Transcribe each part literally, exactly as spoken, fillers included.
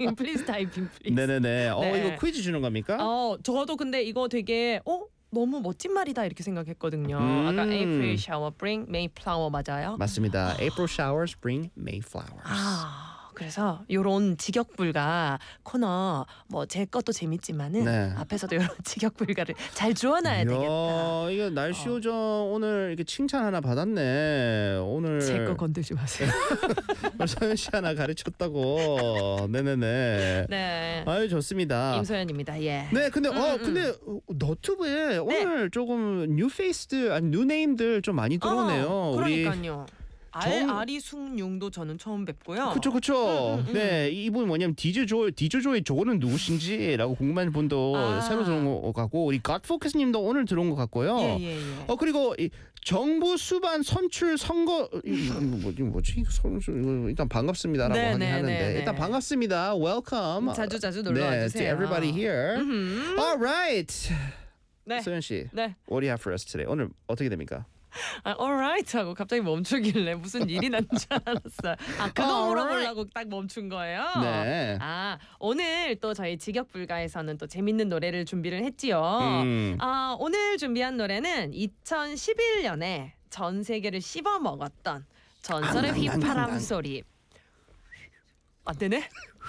typing, please typing, please. 네네네. 어 네. 이거 퀴즈 주는 겁니까? 어, 저도 근데 이거 되게 어 너무 멋진 말이다 이렇게 생각했거든요. 음. 아까 April shower bring May flower 맞아요? 맞습니다. April showers bring May flowers. 아. 그래서 요런 직역불가 코너 뭐 제 것도 재밌지만은 네. 앞에서도 요런 직역불가를 잘 주워놔야 되겠다. 이야, 이거 날씨 요정 오늘 이렇게 칭찬 하나 받았네. 오늘 제 거 건들지 마세요. 서현 씨 하나 가르쳤다고. 네네네. 네. 아유 좋습니다. 임소연입니다. 예. 네, 근데 음, 어 음. 근데 너튜브에 오늘 조금 뉴 페이스들 아니 뉴 네임들 좀 많이 들어오네요. 어, 우리 그러니까요. 알 정- 아리숭용도 저는 처음 뵙고요. 그쵸 그쵸. 음, 음, 음. 네, 이분 뭐냐면 디즈조 디즈조의 조는 누구신지라고 궁금한 분도 아. 새로 들어온 것 같고 우리 갓포커스님도 오늘 들어온 것 같고요. 예예예. 예, 예. 어 그리고 이 정부 수반 선출 선거 이거 뭐지 뭐지 선출 이거 일단 반갑습니다라고 네, 하긴 네, 하는데 네, 네. 일단 반갑습니다. Welcome. 자주 자주 놀러 네, 와주세요. to everybody here. 음흠. All right. 네. 소연 씨, 네. what do you have for us today? 오늘 어떻게 됩니까? 아, alright 하고 갑자기 멈추길래 무슨 일이 난 줄 알았어요. 아, 그거 Alright. 물어보려고 딱 멈춘 거예요? 네. 아, 오늘 또 저희 직역불가에서는 또 재밌는 노래를 준비를 했지요. 음. 아, 오늘 준비한 노래는 이천십일 년에 전 세계를 씹어 먹었던 전설의 휘파람 소리. 안 되네?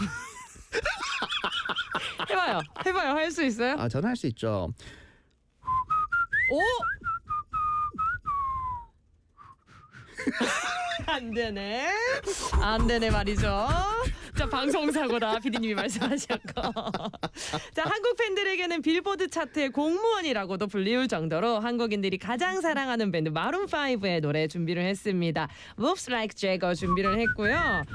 해봐요. 해봐요. 할 수 있어요? 아, 저는 할 수 있죠. 오! 안 되네. 안 되네 말이죠. 자, 방송사고다. 피디님이 말씀하셨고. 자, 한국 팬들에게는 빌보드 차트의 공무원이라고도 불리울 정도로 한국인들이 가장 사랑하는 밴드 마룬 파이브의 노래 준비를 했습니다. Moves Like Jagger 준비를 했고요.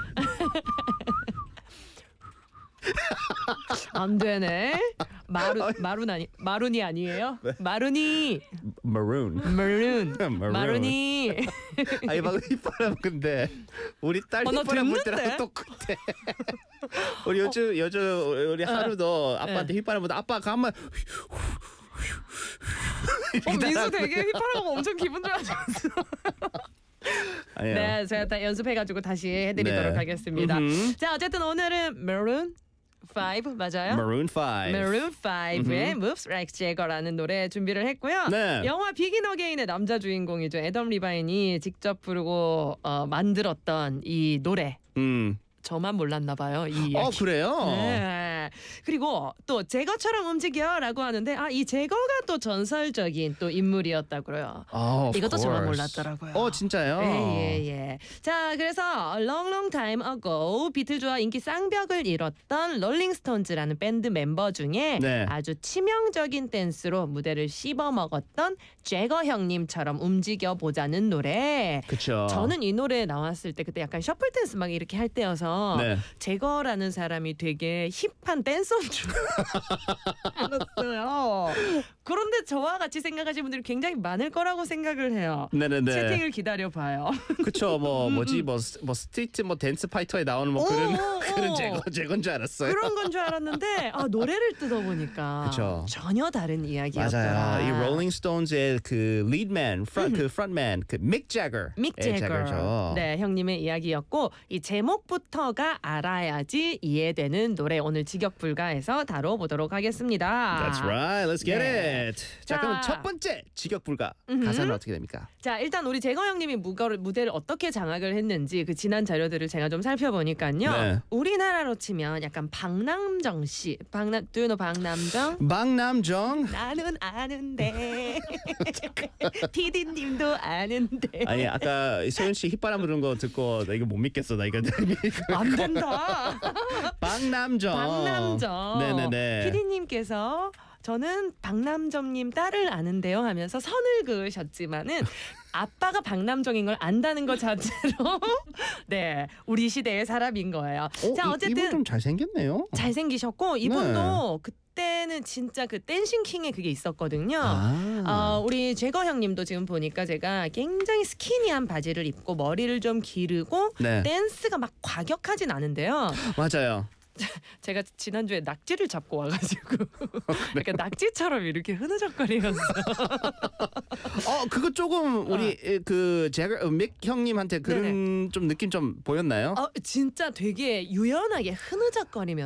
안 되네. 마룬 마룬 아니 마룬이 아니에요? 마룬이 Maroon. 마룬 마룬. 마룬이 아이 방금 휘파람 근데 우리 딸 어, 나 휘파람 불 됐는데? 때랑 똑같아. 우리 요즘 요즘 우리 하루도 아빠한테 휘파람 불 때 아빠 가만 어, 민수 되게 휘파람하고 엄청 기분 좋아졌어. 아니요. 네, 제가 다 연습해가지고 다시 해드리도록 네. 하겠습니다. 음흠. 자, 어쨌든 오늘은 Maroon 파이브 맞아요? Maroon five. Maroon 파이브의 Moves Like Jagger라는 노래 준비를 했고요. 네. 영화 비긴 어게인의 남자 주인공이죠. 애덤 리바인이 직접 부르고 어, 만들었던 이 노래. 음. 저만 몰랐나 봐요. 이 이야기. 어 그래요? 네. 그리고 또 제거처럼 움직여라고 하는데 아, 이 제거가 또 전설적인 또 인물이었다고요. 어, of 이것도 저만 course. 몰랐더라고요. 어 진짜요? 예예예. 예, 예. 자, 그래서 long long time ago 비틀즈와 인기 쌍벽을 이뤘던 롤링스톤즈라는 밴드 멤버 중에 네. 아주 치명적인 댄스로 무대를 씹어 먹었던 제거 형님처럼 움직여 보자는 노래. 그쵸. 저는 이 노래 나왔을 때 그때 약간 셔플 댄스 막 이렇게 할 때여서 네. 제거라는 사람이 되게 힙한 댄서인 줄 알았어요. 그런데 저와 같이 생각하시는 분들이 굉장히 많을 거라고 생각을 해요. 네네네. 채팅을 기다려 봐요. 그쵸. 뭐 뭐지 뭐, 스- 뭐 스트리트 뭐 댄스 파이터에 나오는 뭐 오, 그런 오, 그런 오. 제거 제건 줄 알았어요. 그런 건 줄 알았는데 아, 노래를 뜯어보니까 그쵸. 전혀 다른 이야기였더라. 맞아요. 이 롤링 스톤즈의 그 리드맨, 프런, 그 프런트맨, 그믹 제거. 믹 제거. 네, 형님의 이야기였고 이 제목부터가 알아야지 이해되는 노래 오늘 직역불가에서 다뤄보도록 하겠습니다. That's right. Let's get 네. it. 자, 자. 그럼 첫 번째 직역불가 음흠. 가사는 어떻게 됩니까? 자, 일단 우리 재거 형님이 무거를, 무대를 어떻게 장악을 했는지 그 지난 자료들을 제가 좀 살펴보니까요. 네. 우리나라로 치면 약간 박남정 씨, 박남, do you know 박남정? 박남정. 나는 아는데 피디님도 아는데 아니 아까 소연 씨 휘바람 부는 거 듣고 나 이거 못 믿겠어. 나 이거 안 된다. 박남정. 박남정. 네네네. 피디님께서 저는 박남정님 딸을 아는데요 하면서 선을 그으셨지만은 아빠가 박남정인 걸 안다는 것 자체로 네 우리 시대의 사람인 거예요. 어, 자 이- 어쨌든 이분 좀 잘생겼네요. 잘생기셨고 이분도 그때는 진짜 그 댄싱 킹의 그게 있었거든요. 아. 어, 우리 제거 형님도 지금 보니까 제가 굉장히 스키니한 바지를 입고 머리를 좀 기르고 네. 댄스가 막 과격하진 않은데요. 맞아요. 제가 지난주에 낙지를 잡고 와가지고 약간 낙지처럼 이렇게 흐느적거리면서 어 그거 조금 우리 그 제가 어, 믹 형님한테 그런 좀 느낌 좀 보였나요? 어, 진짜 되게 유연하게 흐느적거리면서